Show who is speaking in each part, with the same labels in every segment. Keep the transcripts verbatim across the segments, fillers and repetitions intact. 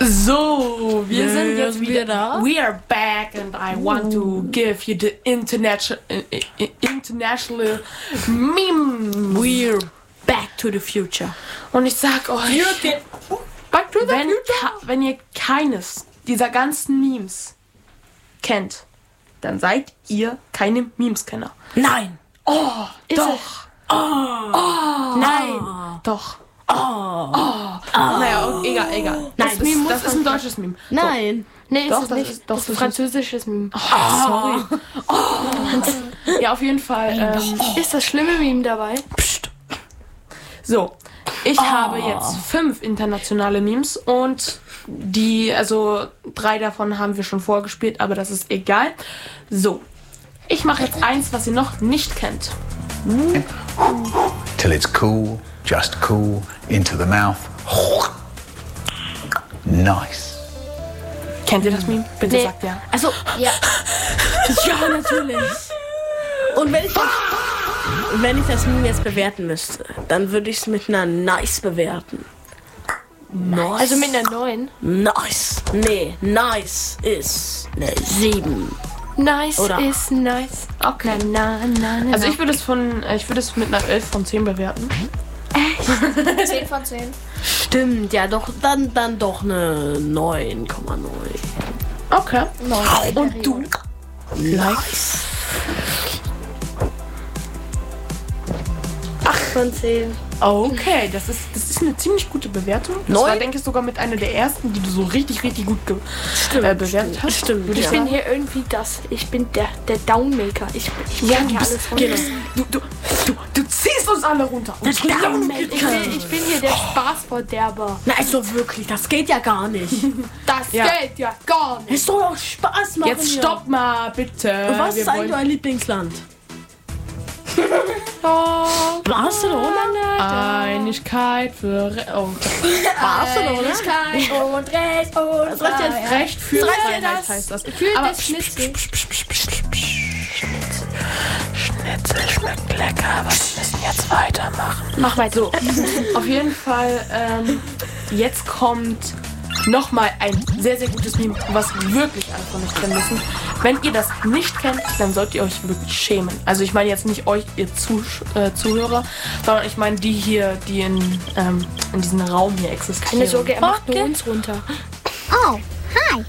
Speaker 1: So, wir
Speaker 2: Ja,
Speaker 1: sind jetzt
Speaker 2: sind
Speaker 1: wieder
Speaker 2: wir da?
Speaker 1: We are back and I want to give you the international international meme.
Speaker 2: We're back to the future.
Speaker 1: Und ich sag euch,
Speaker 2: Back to
Speaker 1: wenn, ka- wenn ihr keines dieser ganzen Memes kennt, dann seid ihr keine Memes-Kenner.
Speaker 2: Nein.
Speaker 1: Oh,
Speaker 2: Ist
Speaker 1: doch.
Speaker 2: es? Oh. Nein.
Speaker 1: Doch.
Speaker 2: Oh.
Speaker 1: Oh. Naja, egal, egal.
Speaker 2: Nein,
Speaker 1: das,
Speaker 2: das
Speaker 1: ist,
Speaker 2: Meme
Speaker 1: das ist ein deutsches Meme. So.
Speaker 2: Nein.
Speaker 3: Nee,
Speaker 1: Doch,
Speaker 3: ist es
Speaker 1: das
Speaker 3: nicht.
Speaker 1: ist- doch,
Speaker 3: das ist
Speaker 1: das
Speaker 3: ein französisches Meme.
Speaker 1: Oh, sorry. Oh. Ja, auf jeden Fall. Ähm,
Speaker 3: Ist das schlimme Meme dabei?
Speaker 2: Psst.
Speaker 1: so, ich habe jetzt fünf internationale Memes und die, also drei davon haben wir schon vorgespielt, aber das ist egal. So, ich mache jetzt eins, was ihr noch nicht kennt.
Speaker 4: Till it's cool, just cool, into the mouth. Nice.
Speaker 1: Kennt ihr das Meme? Bitte
Speaker 3: Nee.
Speaker 1: sagt ja.
Speaker 2: Also,
Speaker 3: Ja.
Speaker 2: ja, natürlich. Und wenn ich das, wenn ich das Meme jetzt bewerten müsste, dann würde ich es mit einer Nice bewerten. Nice.
Speaker 3: Also mit einer neun.
Speaker 2: Nice. Nee, Nice ist eine sieben.
Speaker 3: Nice
Speaker 2: Oder?
Speaker 3: ist nice. Okay. Na, na, na, na.
Speaker 1: Also ich würde es von, äh, ich würde es mit einer elf von zehn bewerten.
Speaker 5: zehn von zehn.
Speaker 2: Stimmt, ja doch, dann, dann doch eine neun Komma neun.
Speaker 1: Okay.
Speaker 3: Und du?
Speaker 2: Nice.
Speaker 3: acht von zehn.
Speaker 1: Okay, das ist, das ist eine ziemlich gute Bewertung. Das
Speaker 2: Neun?
Speaker 1: war, denke ich, sogar mit einer der ersten, die du so richtig, richtig gut ge-
Speaker 2: Stimmt,
Speaker 1: äh, bewertet
Speaker 2: stimmt,
Speaker 1: hast.
Speaker 2: stimmt,
Speaker 1: Würde ich
Speaker 3: Ich
Speaker 2: ja.
Speaker 3: bin hier irgendwie das. Ich bin der, der Downmaker. Ich, ich
Speaker 1: Ja,
Speaker 3: bring
Speaker 1: du
Speaker 3: hier
Speaker 1: bist,
Speaker 3: alles runter.
Speaker 1: genau. du, du, du, du ziehst uns alle runter. Und
Speaker 2: Das Downmaker.
Speaker 3: Ich bin, ich bin hier der Spaßverderber.
Speaker 2: Na, also wirklich, das geht ja gar nicht.
Speaker 3: Das
Speaker 1: Ja.
Speaker 3: geht ja gar nicht.
Speaker 2: Es soll doch Spaß machen.
Speaker 1: Jetzt
Speaker 2: hier.
Speaker 1: stopp mal, bitte.
Speaker 2: Was
Speaker 1: Wir
Speaker 2: ist eigentlich
Speaker 1: wollen-
Speaker 2: euer Lieblingsland?
Speaker 3: Oh,
Speaker 2: Barcelona?
Speaker 1: Einigkeit für Re oh.
Speaker 2: Barcelona?
Speaker 5: Und Recht und
Speaker 2: Was jetzt
Speaker 5: Freiheit.
Speaker 1: Recht für
Speaker 3: Soll ich dir
Speaker 1: Freiheit
Speaker 3: das-
Speaker 1: heißt das.
Speaker 3: für
Speaker 1: Aber
Speaker 3: das Schnitzel.
Speaker 1: Schnitzel schmeckt lecker, aber wir müssen jetzt weitermachen.
Speaker 3: Mach weiter.
Speaker 1: So, auf jeden Fall, ähm, jetzt kommt nochmal ein sehr, sehr gutes Meme, was wirklich alle von euch kennen müssen. Wenn ihr das nicht kennt, dann sollt ihr euch wirklich schämen. Also ich meine jetzt nicht euch, ihr Zusch äh, Zuhörer, sondern ich meine die hier, die in, ähm, in diesem Raum hier existieren.
Speaker 3: Keine Sorge, er macht
Speaker 2: Okay.
Speaker 3: nur uns runter.
Speaker 5: Oh, hi.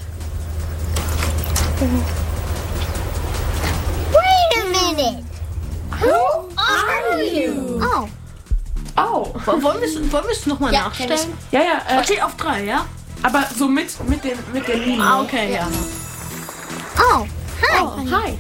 Speaker 5: Wait a minute. Who are you? Oh,
Speaker 1: Oh,
Speaker 2: Wollen wir es wollen wir es nochmal
Speaker 5: Ja, kenn
Speaker 2: nachstellen?
Speaker 1: ja, ja, äh,
Speaker 2: Okay, auf drei, ja?
Speaker 1: aber so mit, mit dem mit dem Meme.
Speaker 2: Ah, okay, ja.
Speaker 5: oh, hi.
Speaker 1: Oh, hi.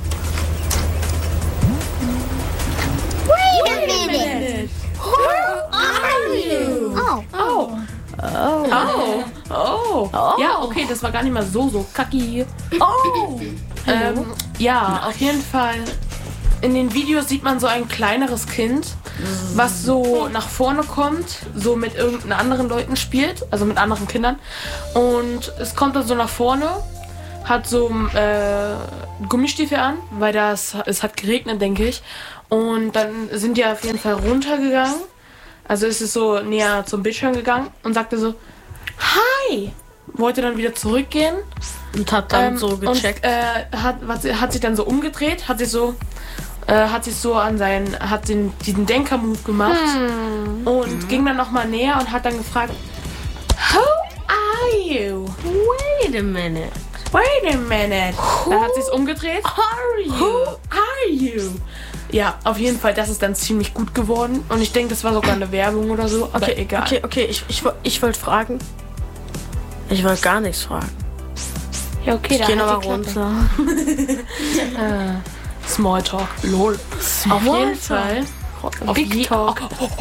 Speaker 5: Wait a minute. Who are you? Oh,
Speaker 1: Oh. Oh. Oh.
Speaker 2: Oh.
Speaker 1: Ja, okay, das war gar nicht mal so, so kacki.
Speaker 2: Oh!
Speaker 1: Ähm, ja, auf jeden Fall. In den Videos sieht man so ein kleineres Kind, was so nach vorne kommt, so mit irgendeinen anderen Leuten spielt, also mit anderen Kindern. Und es kommt dann so nach vorne, hat so äh, Gummistiefel an, weil das, es hat geregnet, denke ich. Und dann sind die auf jeden Fall runtergegangen. Also ist es so näher zum Bildschirm gegangen und sagte so, hi! Wollte dann wieder zurückgehen.
Speaker 2: Und hat dann
Speaker 1: Ähm,
Speaker 2: so gecheckt.
Speaker 1: Und, äh, hat, hat, hat sich dann so umgedreht, hat sich so, äh, hat sich so an seinen, hat den, diesen Denker-Move gemacht und ging dann nochmal näher und hat dann gefragt, Who are you?
Speaker 2: Wait a minute.
Speaker 1: Wait a minute. Dann hat sich's umgedreht.
Speaker 2: Are you?
Speaker 1: Who are you? Ja, auf jeden Fall, das ist dann ziemlich gut geworden und ich denke, das war sogar eine Werbung oder so, aber
Speaker 2: Okay,
Speaker 1: egal.
Speaker 2: okay, okay, ich, ich, woll- ich wollte fragen. Ich wollte gar nichts fragen.
Speaker 3: Ja, okay,
Speaker 2: Ich
Speaker 3: da
Speaker 2: gehe
Speaker 3: halt
Speaker 2: nochmal
Speaker 3: die Klappe.
Speaker 2: runter.
Speaker 1: Smalltalk, lol. Auf jeden Fall. Auf
Speaker 3: Big
Speaker 1: je-
Speaker 3: Talk.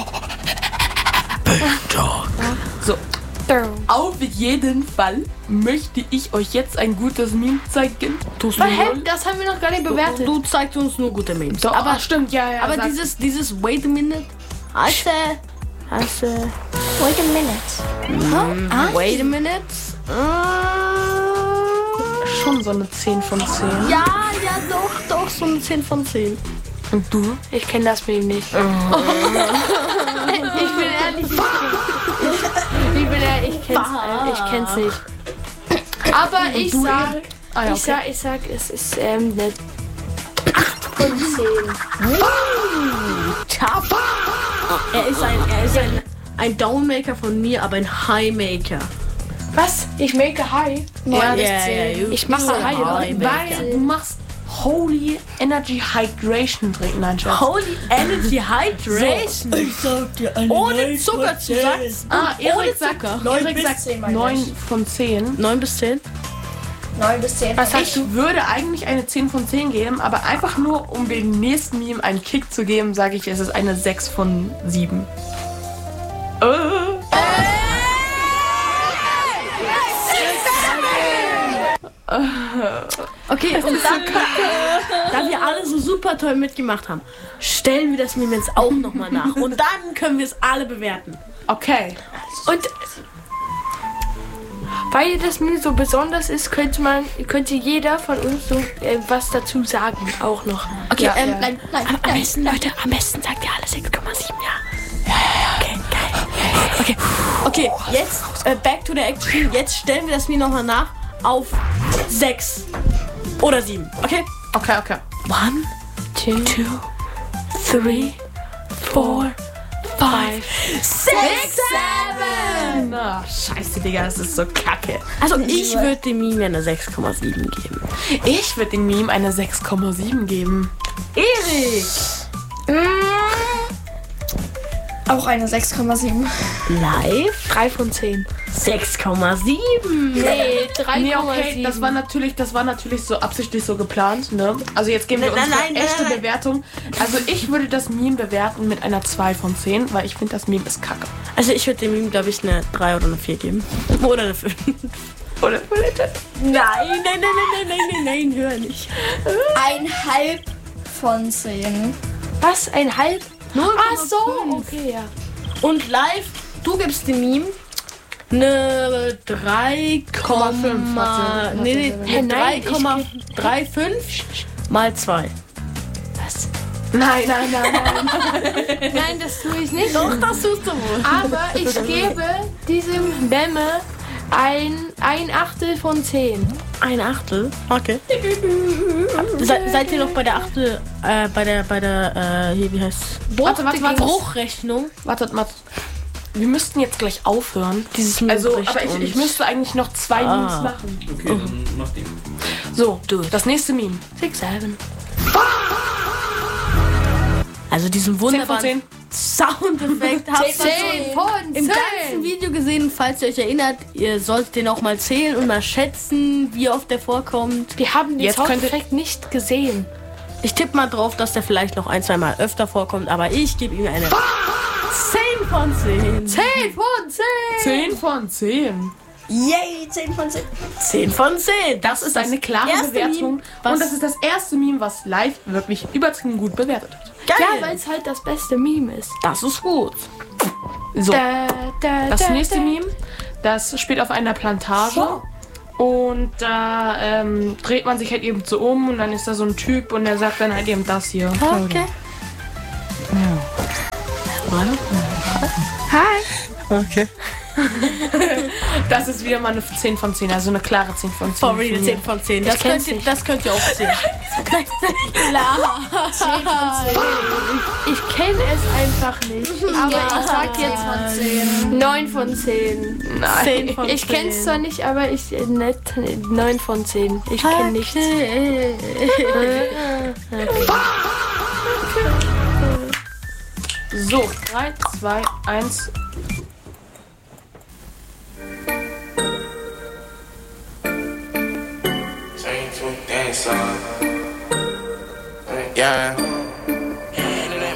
Speaker 1: So, auf jeden Fall möchte ich euch jetzt ein gutes Meme zeigen.
Speaker 2: Tust
Speaker 3: Aber hä, das haben wir noch gar nicht bewertet.
Speaker 2: Du, du zeigst uns nur gute Memes.
Speaker 1: Doch,
Speaker 2: aber
Speaker 1: aber stimmt, ja, ja.
Speaker 2: aber
Speaker 1: sag-
Speaker 2: dieses, dieses Wait a minute. Heißt der? Heißt der?
Speaker 5: wait a minute.
Speaker 2: Wait a minute. Äh,
Speaker 1: schon so eine zehn von zehn.
Speaker 2: ja, ja, doch, doch, so eine zehn von zehn.
Speaker 1: Und du?
Speaker 3: Ich kenne das Meme nicht. ich bin ehrlich, ich, ich bin ehrlich, ich kenn's,
Speaker 2: Was?
Speaker 3: ich kenn's nicht. Aber ich
Speaker 1: du,
Speaker 3: sag,
Speaker 1: Erik? Ah, ja,
Speaker 3: ich
Speaker 1: okay.
Speaker 3: sag, ich sag, es ist ähm, eine acht von zehn.
Speaker 2: Top. Er ist ein, er ist ein, ein Downmaker von mir, aber ein Highmaker.
Speaker 3: Was? Ich make high?
Speaker 1: Ja,
Speaker 2: Ja, ja, you-
Speaker 3: Ich mache
Speaker 2: you
Speaker 3: high, oder?
Speaker 2: Highmaker.
Speaker 1: Weil du machst Holy Energy Hydration trinken. Nein, Schatz.
Speaker 2: Holy Energy Hydration.
Speaker 6: Ich sag dir eine
Speaker 2: Ohne Zuckerzusatz.
Speaker 1: Ah,
Speaker 2: Ohne
Speaker 1: Erik sagt,
Speaker 2: Zucker.
Speaker 6: Neun
Speaker 1: Erik
Speaker 6: bis
Speaker 1: sagt
Speaker 6: zehn, meine
Speaker 1: neun
Speaker 6: ich.
Speaker 1: von zehn.
Speaker 2: neun bis zehn.
Speaker 6: neun bis zehn.
Speaker 1: Was ich würde eigentlich eine zehn von zehn geben, aber einfach nur, um dem nächsten Meme einen Kick zu geben, sage ich, es ist eine sechs von sieben. Äh.
Speaker 2: Okay, und dann, da wir alle so super toll mitgemacht haben, stellen wir das Meme jetzt auch nochmal nach. Und dann können wir es alle bewerten.
Speaker 1: Okay.
Speaker 3: Und weil das Meme so besonders ist, könnte man, könnte jeder von uns so äh, was dazu sagen, auch noch.
Speaker 2: Okay,
Speaker 1: Ja,
Speaker 2: ähm,
Speaker 1: ja.
Speaker 2: nein, nein,
Speaker 3: Am, am besten, Leute, am besten sagt ihr alle sechs Komma sieben, ja.
Speaker 2: Okay, geil. Okay, okay, jetzt äh, back to the action. Jetzt stellen wir das Meme nochmal nach auf sechs oder sieben. Okay?
Speaker 1: Okay, okay.
Speaker 2: One,
Speaker 3: Two,
Speaker 2: two,
Speaker 3: three, four, five.
Speaker 2: six.
Speaker 1: Na, scheiße, Digga, das ist so kacke.
Speaker 2: Also ich würde dem Meme eine sechs Komma sieben geben.
Speaker 1: Ich würde dem Meme eine sechs Komma sieben geben.
Speaker 2: Erik!
Speaker 6: Auch eine sechs Komma sieben.
Speaker 2: Live
Speaker 3: drei von zehn.
Speaker 2: sechs Komma sieben.
Speaker 3: Nee, drei
Speaker 1: Nee,
Speaker 3: Komma
Speaker 1: okay,
Speaker 3: sieben.
Speaker 1: das war natürlich, das war natürlich so absichtlich so geplant, ne? Also jetzt geben wir
Speaker 2: Nein,
Speaker 1: unsere
Speaker 2: nein, nein,
Speaker 1: echte
Speaker 2: nein, nein.
Speaker 1: Bewertung. Also ich würde das Meme bewerten mit einer zwei von zehn, weil ich finde, das Meme ist kacke.
Speaker 2: Also ich würde dem Meme, glaube ich, eine drei oder eine vier geben. Oder eine fünf.
Speaker 1: Oder?
Speaker 2: Nein, nein, nein, nein, nein, nein, nein, nein, hör nicht.
Speaker 6: Ein halb von zehn.
Speaker 3: Was? Ein halb? Ach so,
Speaker 2: fünf.
Speaker 3: okay, ja.
Speaker 2: Und live, du gibst dem Meme eine drei Komma fünf.
Speaker 1: warte,
Speaker 2: Nee, nee,
Speaker 3: Hä,
Speaker 2: eine drei
Speaker 3: nein,
Speaker 2: Komma fünfunddreißig mal zwei.
Speaker 3: Was?
Speaker 1: Nein, nein, nein, nein.
Speaker 3: Nein, das tue ich nicht.
Speaker 2: Doch, das tust du wohl.
Speaker 3: Aber ich gebe diesem Memme ein, ein Achtel von zehn.
Speaker 2: Ein Achtel? Okay. Se, seid ihr noch bei der Achtel, äh, bei der, bei der, äh, hier, wie heißt
Speaker 1: Warte, warte, warte.
Speaker 2: Bruchrechnung?
Speaker 1: Wartet, wartet. Wir müssten jetzt gleich aufhören.
Speaker 2: Dieses Meme
Speaker 1: Also,
Speaker 2: bricht
Speaker 1: aber ich, ich
Speaker 2: uns.
Speaker 1: müsste eigentlich noch zwei
Speaker 2: Ah.
Speaker 1: Memes machen.
Speaker 7: Okay, dann mach den.
Speaker 1: So, das nächste Meme.
Speaker 3: Six, seven.
Speaker 2: Also diesen
Speaker 1: zehn von
Speaker 2: wunderbaren
Speaker 1: zehn.
Speaker 2: Soundeffekt habt ihr
Speaker 3: Zehn von
Speaker 2: im ganzen
Speaker 3: zehn.
Speaker 2: Video gesehen. Falls ihr euch erinnert, ihr solltet den auch mal zählen und mal schätzen, wie oft der vorkommt.
Speaker 3: Wir haben den
Speaker 1: Jetzt könnte-
Speaker 3: Soundeffekt nicht gesehen.
Speaker 2: Ich tippe mal drauf, dass der vielleicht noch ein, zwei Mal öfter vorkommt, aber ich gebe ihm eine zehn von zehn.
Speaker 3: Zehn von zehn.
Speaker 1: zehn von zehn.
Speaker 6: Yay, zehn von zehn.
Speaker 2: zehn von zehn.
Speaker 1: Das ist eine klare
Speaker 2: erste
Speaker 1: Bewertung.
Speaker 2: Meme, was-
Speaker 1: und das ist das erste Meme, was live wirklich übertrieben gut bewertet hat.
Speaker 2: Geil.
Speaker 3: Ja, weil es halt das beste Meme ist.
Speaker 2: Das ist gut.
Speaker 1: So,
Speaker 3: Da, da,
Speaker 1: das
Speaker 3: da,
Speaker 1: nächste
Speaker 3: da.
Speaker 1: Meme, das spielt auf einer Plantage. Und da ähm, dreht man sich halt eben so um und dann ist da so ein Typ und der sagt dann halt eben das hier.
Speaker 2: Okay.
Speaker 7: Okay.
Speaker 1: Das ist wieder mal eine zehn von zehn, also eine klare zehn von zehn.
Speaker 2: For real,
Speaker 1: für mich.
Speaker 2: zehn von zehn. Das könnt,
Speaker 3: kenn's
Speaker 2: ihr,
Speaker 3: nicht.
Speaker 2: das könnt ihr auch sehen.
Speaker 3: Ich kenne es einfach nicht. Aber ich sag jetzt
Speaker 6: von zehn.
Speaker 3: neun von zehn.
Speaker 1: Nein.
Speaker 2: zehn von
Speaker 3: Ich kenne es zwar nicht, aber ich äh, nicht neun von zehn. Ich kenne nichts.
Speaker 1: So, drei, zwei, eins.
Speaker 8: Yeah.